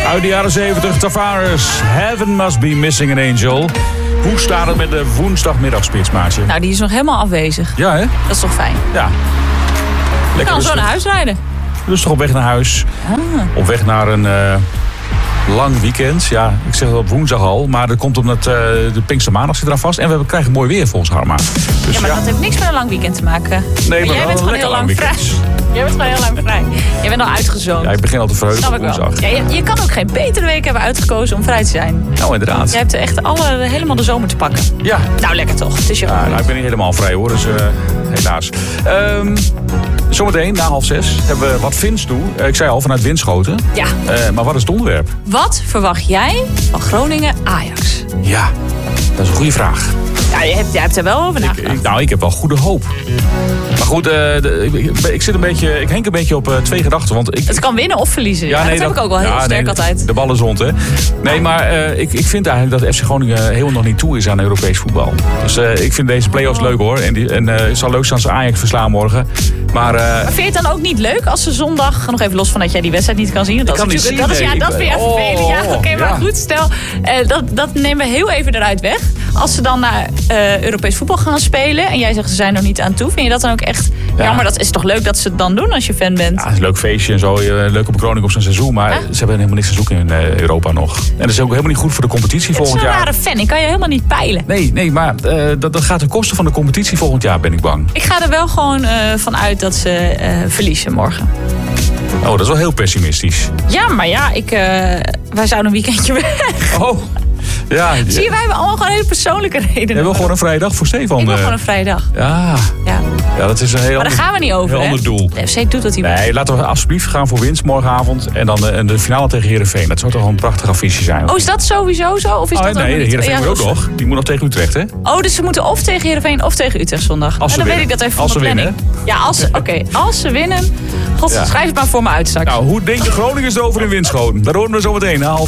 Uit de jaren 70, Tavares. Heaven must be missing an angel. Hoe staat het met de woensdagmiddagspits, maatje? Nou, die is nog helemaal afwezig. Ja, hè? Dat is toch fijn? Ja. Je kan zo naar huis rijden. Dus toch op weg naar huis. Op weg naar een lang weekend. Ja, ik zeg het op woensdag al. Maar dat komt omdat de Pinkstermaandag zit eraan vast. En we krijgen mooi weer volgens Harma. Dus ja, maar dat heeft niks met een lang weekend te maken. Nee, maar jij bent gewoon heel lang vrij. Jij bent gewoon heel lang vrij. Jij bent al uitgezoomd. Ja, ik begin al te verheugen op woensdag. Ja, je kan ook geen betere week hebben uitgekozen om vrij te zijn. Nou, inderdaad. Je hebt echt helemaal de zomer te pakken. Ja. Nou, lekker toch. Het is je nou, ik ben niet helemaal vrij hoor, dus helaas. Zometeen, na 5:30, hebben we wat Vins doen. Ik zei al, vanuit Winschoten. Ja. Maar wat is het onderwerp? Wat verwacht jij van Groningen-Ajax? Ja, dat is een goede vraag. Ja, jij hebt er wel over nagedacht. Ik heb wel goede hoop. Maar goed, ik henk een beetje op twee gedachten. Want het kan winnen of verliezen. Ja, dat heb ik ook wel heel sterk altijd. De bal is rond, hè? Nee, maar ik vind eigenlijk dat FC Groningen helemaal nog niet toe is aan Europees voetbal. Dus ik vind deze play-offs leuk, hoor. En het zal leuk zijn als ze Ajax verslaan morgen. Maar vind je het dan ook niet leuk als ze zondag, nog even los van dat jij die wedstrijd niet kan zien? Dat vind je vervelend. Ja, oké, maar goed, stel, dat nemen we heel even eruit weg. Als ze dan naar Europees voetbal gaan spelen en jij zegt ze zijn nog niet aan toe, vind je dat dan ook echt jammer? Dat is toch leuk dat ze het dan doen als je fan bent? Ja, het is een leuk feestje en zo, leuk op Groningen op zijn seizoen, maar ze hebben helemaal niks te zoeken in Europa nog. En dat is ook helemaal niet goed voor de competitie volgend jaar. Het is een rare fan, ik kan je helemaal niet peilen. Nee, maar dat gaat ten koste van de competitie volgend jaar, ben ik bang. Ik ga er wel gewoon van uit dat ze verliezen morgen. Oh, dat is wel heel pessimistisch. Ja, maar ja, wij zouden een weekendje weg. Oh, ja. Zie je, wij hebben allemaal gewoon hele persoonlijke redenen. We hebben gewoon een vrije dag voor Stefan. Ik wil gewoon een vrije dag. Ja, dat is een heel maar daar gaan we niet over, heel ander doel. De FC doet dat hier. Nee, laten we alsjeblieft gaan voor winst morgenavond. En dan de finale tegen Heerenveen. Dat zou toch wel een prachtig affiche zijn. Oh, is dat sowieso zo? Of is dat nee, de Heerenveen moet ook nog. Die moet nog tegen Utrecht, hè? Oh, dus ze moeten of tegen Heerenveen of tegen Utrecht zondag. Als ze dan winnen. weet ik dat even als van ze planning. Winnen. Ja, als ze winnen. God, schrijf het maar voor me uit straks. Nou, hoe denken Groningers erover in Winschoten? Daar horen we zo meteen na 5:30.